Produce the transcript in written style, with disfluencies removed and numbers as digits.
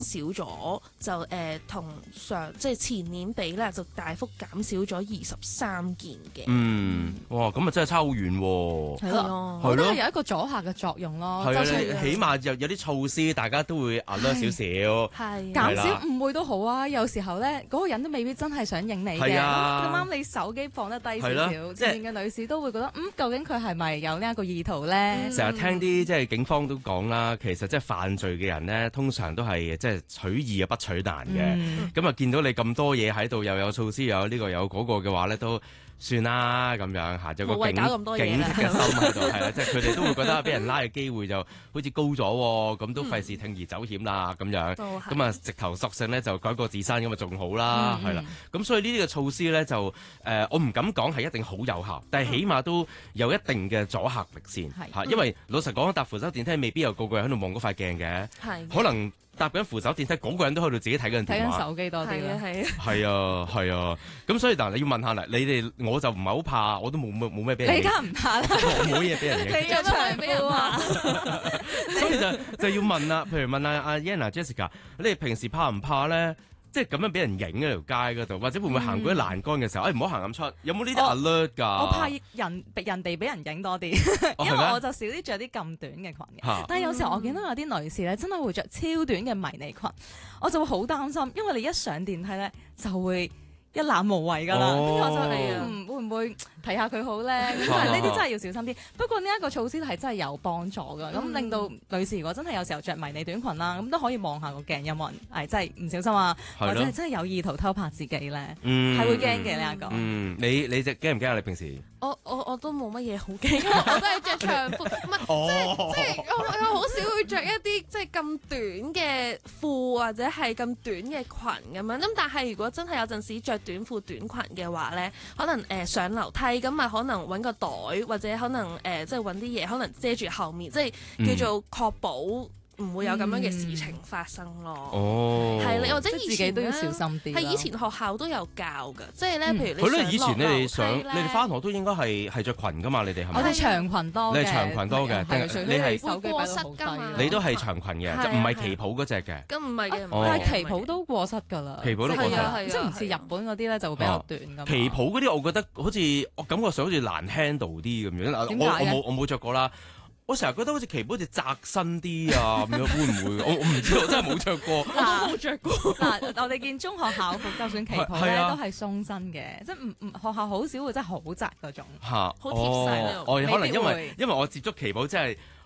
少咗，就同即係前年比咧，就大幅減少咗23件嘅。 哇，咁啊真係差好遠喎。 係咯，我覺得係有一個阻嚇嘅作用咯。 係啊， 就起碼有啲措施，大家都會 alert 少少， 減少誤會都好啊。有時候咧，嗰個人都未必真係想影你嘅。咁啱你手機放得低少少，前面嘅女士都會覺得究竟佢係咪有呢一個意圖咧？ 成日聽啲即係警方都講啦，其實即係犯罪嘅人咧，通常都係即係取易啊不取難嘅。咁啊見到你咁多嘢喺度，又有措施，又有呢個有嗰個嘅話咧，都算啦咁樣嚇，有個警惕嘅心喺度，係啦，即係佢哋都會覺得俾人拉嘅機會就好似高咗喎，咁都費事鋌而走險啦咁樣。咁啊直頭索性咧就改過自身咁啊仲好啦，係啦。咁所以呢啲嘅措施咧就我唔敢講係一定好有效，但係起碼都有一定嘅阻嚇力先嚇。因為老實講搭扶手電梯未必有個個人喺度望嗰塊鏡嘅，可能搭緊扶手電梯嗰個人都喺度自己睇緊電話， 睇緊手機多啲啦。 係啊，咁所以嗱，你要問下啦，你哋我就唔係好怕，我都冇咩俾人影。 你梗唔怕啦， 我冇嘢俾人影。 你有長標啊？ 所以就要問啦，譬如問阿 Yanna、Jessica， 你哋平時怕唔怕咧？即係咁樣俾人影喺條街嗰度，或者會唔會行過啲欄杆嘅時候，唔好行咁出？有冇呢啲 alert 㗎？ 我怕人哋俾人影多啲，因為我就少啲着啲咁短嘅裙嘅。但係有時候我見到有啲女士咧，真係會着超短嘅迷你裙，我就會好擔心，因為你一上電梯咧就會一覽無遺㗎啦。跟住我就會唔會睇下佢好咧？咁但係呢啲真係要小心啲。不過呢一個措施係真係有幫助㗎，咁令到女士如果真係有時候着迷你短裙啦，咁都可以望下個鏡有冇人係真係唔小心啊，或者係真係有意圖偷拍自己咧，係會驚嘅呢一個。 你隻驚唔驚啊？你平時？ 我都冇乜嘢好驚，因為我都係着長褲，唔係即係我好少會着一啲即係咁短嘅褲或者係咁短嘅裙咁樣。咁但係如果真係有陣時着短褲短裙嘅話咧，可能上樓梯咁咪可能揾個袋或者可能即係揾啲嘢可能遮住後面，即係叫做確保唔會有咁樣嘅事情發生咯。係啦，或者以前自己都要小心啲。 係以前學校都有教㗎，即係咧，譬如你以前你哋翻學都應該係着裙㗎嘛？你哋係咪？ 我哋長裙多嘅。 你係長裙多嘅，你係會過膝㗎嘛？ 你都係長裙嘅，就唔係旗袍嗰隻嘅。 咁唔係嘅， 但係旗袍都過膝㗎啦。 旗袍都過膝， 即係唔似日本嗰啲咧就會比較短㗎。 旗袍嗰啲我覺得好似我感覺上好似難 handle 啲咁樣。 點解嘅？ 我冇着過啦。我成日覺得好似旗袍好似窄身啲啊，咁樣會唔會？我唔知，我真係冇着過，我都冇着過。 我哋見中學校服就算旗袍咧都係鬆身嘅，即係學校好少會真係好窄嗰種。 好貼身。 可能因為我接觸旗袍真係